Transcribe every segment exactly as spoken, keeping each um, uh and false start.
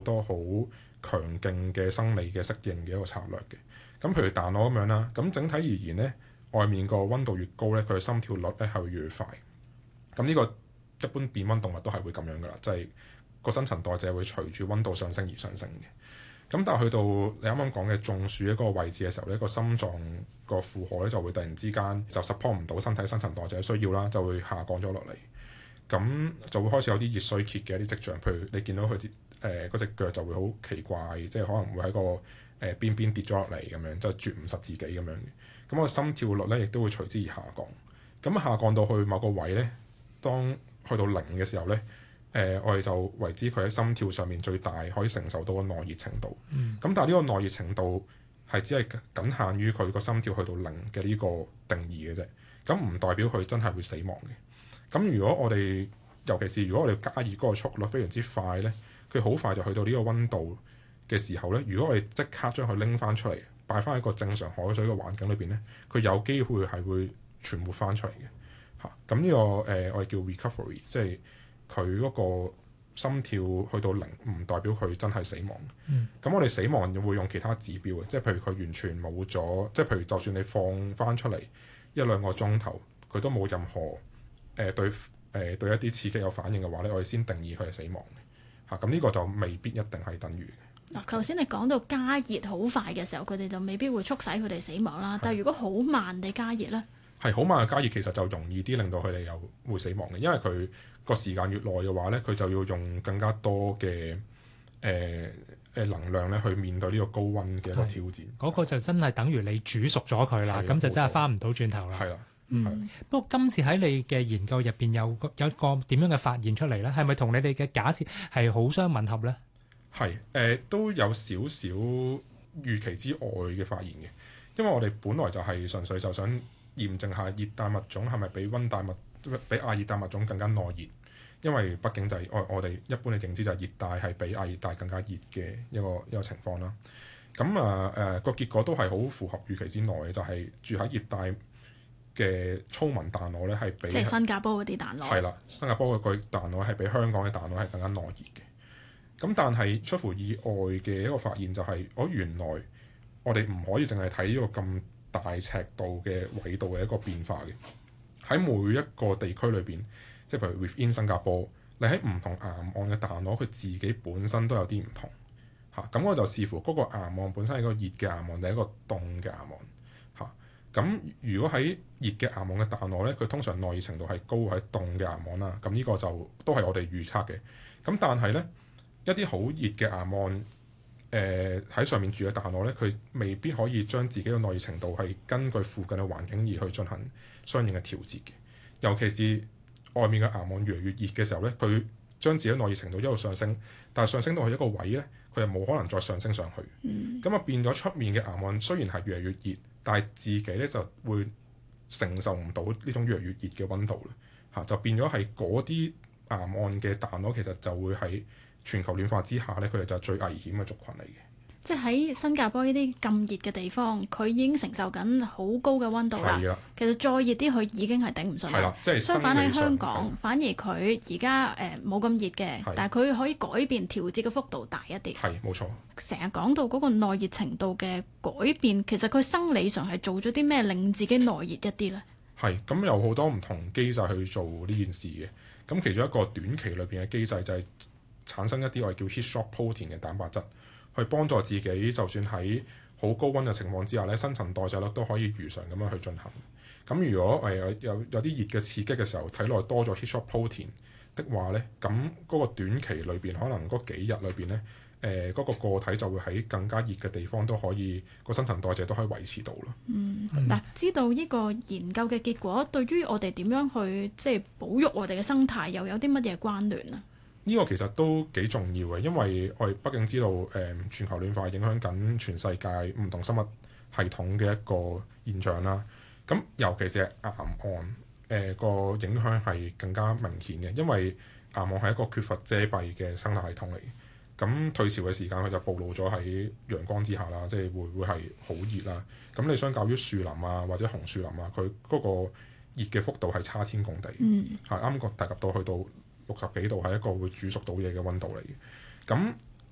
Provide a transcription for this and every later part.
多好強勁嘅生理嘅適應嘅一個策略嘅。咁譬如彈螺咁樣啦，咁整體而言咧，外面個溫度越高咧，佢嘅心跳率咧係會越快。咁呢個一般變溫動物都係會咁樣噶啦，就係、是、個新陳代謝會隨住溫度上升而上升嘅。咁但係去到你啱啱講嘅中暑一個位置嘅時候咧，個心臟個負荷咧就會突然之間就 support 唔到身體新陳代謝嘅需要啦，就會下降咗落嚟。咁就會開始有啲熱衰竭嘅一啲跡象，譬如你見到佢啲誒嗰隻腳就會好奇怪，即係可能會喺個誒、呃、邊邊跌咗落嚟咁樣，就啜唔實自己咁樣嘅。咁個心跳率咧亦都會隨之而下降。咁下降到去某個位咧，當去到零嘅時候咧，誒、呃、我哋就為之佢喺心跳上面最大可以承受到嘅耐熱程度。咁、嗯、但係呢個耐熱程度係只係僅限於佢個心跳去到零嘅呢個定義嘅啫。咁唔代表佢真係會死亡嘅。咁如果我哋尤其是如果我哋加熱嗰個速率非常之快咧，佢好快就去到呢個溫度嘅時候咧，如果我哋即刻將佢拎翻出嚟，擺翻喺個正常海水嘅環境裏邊咧，佢有機會係會存活翻出嚟嘅嚇。咁呢、這個誒、呃、我哋叫 recovery，即係佢嗰個心跳去到零，唔代表佢真係死亡。咁、嗯、我哋死亡會用其他指標嘅，即係譬如佢完全冇咗，即係譬如就算你放翻出嚟一兩個鐘頭，佢都冇任何誒、呃、對誒、呃、對一啲刺激有反應嘅話咧，我哋先定義佢係死亡嘅嚇。咁、啊、呢個就未必一定係等於。 嗱，頭先你講到加熱好快嘅時候，佢哋就未必會促使佢哋死亡啦。但係如果好慢地加熱咧，係好慢嘅加熱，其實就容易啲令到佢哋有會死亡嘅，因為佢個時間越耐嘅話咧，佢就要用更加多嘅誒誒能量咧去面對呢個高溫嘅一個挑戰。嗰、 那個就真係等於你煮熟咗佢啦，咁就真係翻唔到轉頭啦。 係啦， 嗯。不過今次喺你嘅研究入邊有有一個點樣嘅發現出嚟咧？係咪同你哋嘅假設係好相吻合咧？ 係誒、呃、都有少少預期之外嘅發現嘅，因為我哋本來就係純粹就想驗證下熱帶物種係咪比溫帶物比亞熱帶物種更加耐熱，因為畢竟就係、是、我我哋一般嘅認知就係熱帶係比亞熱帶更加熱嘅一個一個情況啦。咁啊誒個結果都係好符合預期之內嘅，就係、是、住喺熱帶嘅粗紋彈螺咧係比即係新加坡嗰啲彈螺係啦，新加坡嘅個彈螺係比香港嘅彈螺係更加耐熱嘅。咁但係出乎意外嘅一個發現就係、是，我原來我哋唔可以淨係睇呢個咁大尺度嘅緯度嘅一個變化嘅。喺每一個地區裏邊，即係譬如 within 新加坡，你喺唔同岩岸嘅彈螺，佢自己本身都有啲唔同嚇。咁、啊、我就視乎嗰個岩岸本身係一個熱嘅岩岸定係一個凍嘅岩岸嚇。咁、啊、如果喺熱嘅岩岸嘅彈螺咧，佢通常耐熱程度係高喺凍嘅岩岸啦。咁呢個就都係我哋預測嘅。咁但係咧，一啲好熱嘅岩岸，誒、呃、喺上面住嘅彈螺咧，佢未必可以將自己嘅耐熱程度係根據附近嘅環境而去進行相應嘅調節嘅。尤其是外面嘅岩岸越嚟越熱嘅時候咧，佢將自己耐熱程度一路上升，但係上升到去一個位咧，佢又冇可能再上升上去。咁啊、嗯、變咗出面嘅岩岸雖然係越嚟越熱，但係自己咧就會承受唔到呢種越嚟越熱嘅溫度啦。嚇、啊、就變咗係嗰啲岩岸嘅彈螺其實就會喺全球暖化之下咧，佢哋就係最危險嘅族群嚟嘅。 即係喺新加坡呢啲咁熱嘅地方，佢已經承受緊好高嘅溫度啦。 的其實再熱啲，佢已經係頂唔順啦。 即係相反喺香港， 的反而佢而家誒冇咁熱嘅， 的但係佢可以改變調節嘅幅度大一啲。 係冇錯。 成日講到嗰個耐熱程度嘅改變，其實佢生理上係做咗啲咩令自己耐熱一啲咧？ 係咁有好多唔同機制去做呢件事嘅。咁其中一個短期裏邊嘅機制就係產生一啲我哋叫 heat shock protein 嘅蛋白質，去幫助自己，就算喺好高溫嘅情況之下咧，新陳代謝率都可以如常咁樣去進行。咁如果誒、呃、有有有啲熱嘅刺激嘅時候，體內多咗 heat shock protein 的話咧，咁嗰個短期裏邊可能嗰幾日裏邊咧，誒、呃、嗰、嗰個個體就會喺更加熱嘅地方都可以個新陳代謝都可以維持到咯。 嗯，嗱、嗯，知道呢個研究嘅結果，對於我哋點樣去即係保育我哋嘅生態，又有啲乜嘢關聯啊？ 呢個其實都幾重要嘅，因為我哋畢竟知道誒、呃、全球暖化影響緊全世界唔同生物系統嘅一個現象啦。咁尤其是係岩岸誒個、呃、影響係更加明顯嘅，因為岩岸係一個缺乏遮蔽嘅生態系統嚟。咁退潮嘅時間佢就暴露咗喺陽光之下啦，即係會會係好熱啦。咁你相較於樹林啊或者紅樹林啊，佢嗰個熱嘅幅度係差天共地。嗯，係啱啱提及到去到六十幾度係一個會煮熟到嘢嘅溫度嚟嘅。咁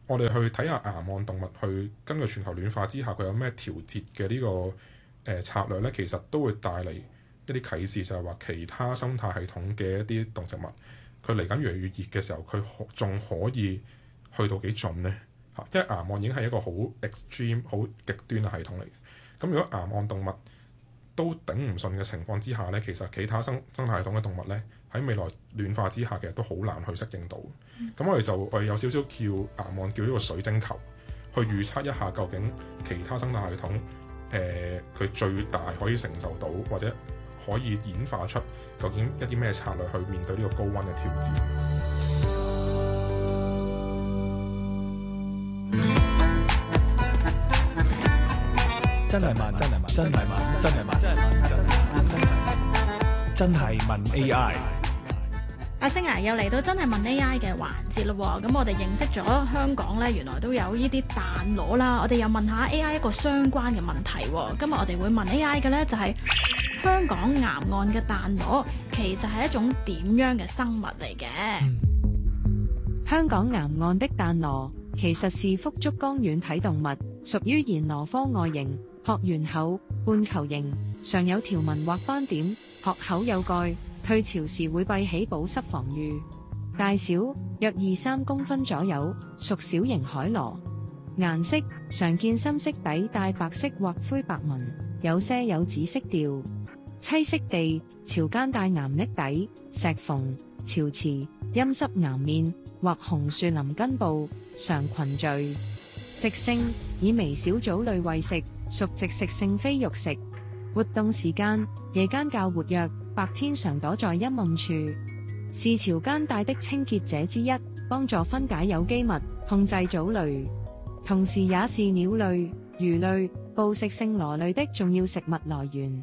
我哋去睇下岩岸動物去根據全球暖化之下佢有咩調節嘅呢、這個誒、呃、策略咧，其實都會帶嚟一啲啟示，就係話其他生態系統嘅一啲動植物，佢嚟緊越嚟越熱嘅時候，佢仲可以去到幾盡咧嚇？因為岩岸已經係一個好 extreme、好極端嘅系統嚟嘅。咁如果岩岸動物都頂唔順嘅情況之下咧，其實其他生生態系統嘅動物咧喺未來暖化之下，其實都好難去適應到。咁、嗯、我哋就我哋有少少叫岩岸叫呢個水晶球，去預測一下究竟其他生態系統誒佢、呃、最大可以承受到或者可以演化出究竟一啲咩策略去面對呢個高溫嘅挑戰。 真係問，真係問，真係問，真係問，真係問，真係真係問 A I。 阿星啊，又嚟到真係問 A I 嘅環節咯喎。咁我哋認識咗香港咧，原來都有呢啲彈螺啦。我哋又問下 A I 一個相關嘅問題喎。今日我哋會問 A I 嘅咧，就係香港沿岸嘅彈螺其實係一種點樣嘅生物嚟嘅？ 香港沿岸的彈螺其實是腹足綱軟體動物，屬於閻羅科外形。殼圓厚，半球形，上有條紋或斑點，殼口有蓋，退潮時會閉起保濕防禦。大小約二三公分左右，屬小型海螺。顏色常見深色底帶白色或灰白紋，有些有紫色調。棲息地潮間帶岩礫底、石縫、潮池、陰濕岩面或紅樹林根部，常群聚。食性以微小藻類為食。屬植食性非肉食，活動時間夜間較活躍，白天常躲在陰暗處，是潮間帶的清潔者之一，幫助分解有機物，控制藻類，同時也是鳥類、魚類、捕食性螺類的重要食物來源。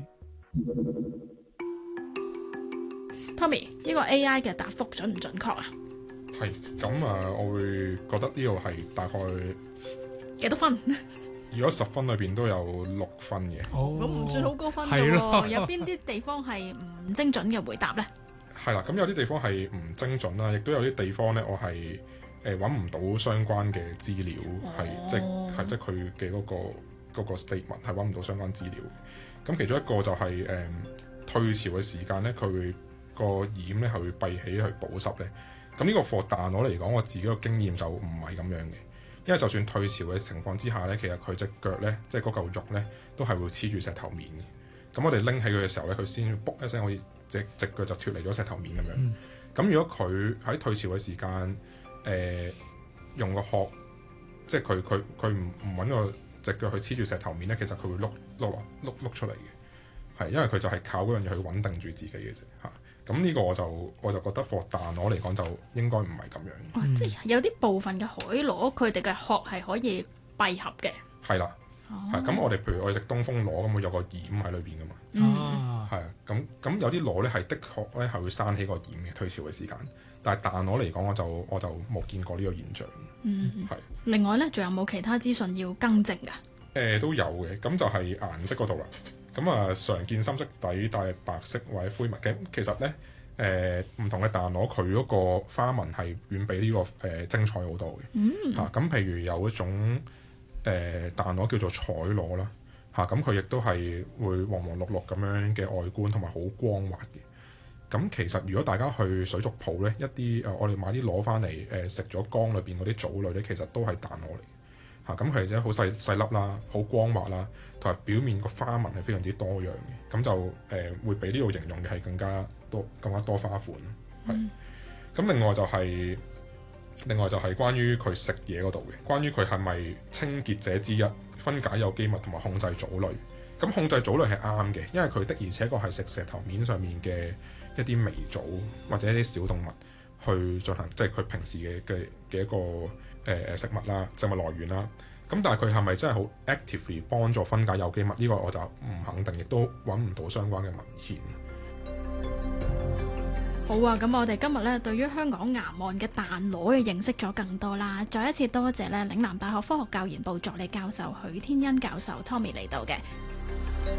Tommy，呢個 A I 嘅答覆準唔準確啊？ 係咁啊，我會覺得呢個係大概幾多分？ 如果十分裏邊都有六分嘅， 咁唔算好高分嘅喎。有邊啲地方係唔精準嘅回答咧？ 係啦，咁有啲地方係唔精準啦，亦都有啲地方咧，我係誒揾唔到相關嘅資料，係、哦、即係即係佢嘅嗰個嗰個 statement 係揾唔到相關資料。咁其中一個就係、是、誒、嗯、退潮嘅時間咧，佢會個掩咧係會閉起去保濕咧。咁呢個貨彈我嚟講，我自己個經驗就唔係咁樣嘅。因為就算退潮嘅情況之下咧，其實佢隻腳咧，即係嗰嚿肉咧，都係會黐住石頭面嘅。咁我哋拎起佢嘅時候咧，佢先卜一聲，好似隻隻腳就脫離咗石頭面咁樣。咁、嗯、如果佢喺退潮嘅時間，誒、呃、用個殼，即係佢佢佢唔唔揾個隻腳去黐住石頭面咧，其實佢會碌碌落碌碌出嚟嘅。係因為佢就係靠嗰樣嘢去穩定住自己嘅啫嚇。咁呢個我就我就覺得貨彈螺嚟講就應該唔係咁樣。 哦，即係有啲部分嘅海螺，佢哋嘅殼係可以閉合嘅。 係啦，係咁、哦、我哋譬如我哋食東風螺咁，會有個掩喺裏邊噶嘛。 哦， 係啊，咁咁有啲螺咧係的確咧係會閂起個掩嘅退潮嘅時間，但係彈螺嚟講我就我就冇見過呢個現象。 嗯，係。另外咧，仲有冇其他資訊要更正㗎？誒、 呃、都有嘅，咁就係顏色嗰度啦。咁啊，常見深色底帶白色或者灰紋嘅，其實咧誒唔同嘅彈螺佢嗰個花紋係遠比呢、這個誒、呃、精彩好多嘅。嗯。嚇、啊，咁譬如有一種誒彈螺叫做彩螺啦，嚇、啊，咁佢亦都係會黃黃綠綠咁樣嘅外觀，同埋好光滑嘅。咁其實如果大家去水族鋪咧，一啲誒、呃、我哋買啲螺翻嚟誒食咗缸裏邊嗰啲藻類咧，其實都係彈螺嚟。嚇，咁佢哋好細細粒啦，好光滑啦，同埋表面個花紋係非常之多樣嘅，咁就誒、呃、會比呢度形容嘅係更加多更加多花款。係，咁、嗯、另外就係、是、另外就係關於佢食嘢嗰度嘅，關於佢係咪清潔者之一，分解有機物同埋控制藻類。咁控制藻類係啱嘅，因為佢的而且確係食石頭面上面嘅一啲微藻或者一啲小動物去進行，即係佢平時嘅嘅嘅一個誒誒、呃、食物啦、食物來源啦。咁但係佢係咪真係好 actively 幫助分解有機物？呢、呢個我就唔肯定，亦都揾唔到相關嘅文獻。 好啊，咁我哋今日咧對於香港沿岸嘅彈螺嘅認識咗更多啦。再一次多謝咧嶺南大學科學教研部助理教授許天恩教授 Tommy 嚟到嘅。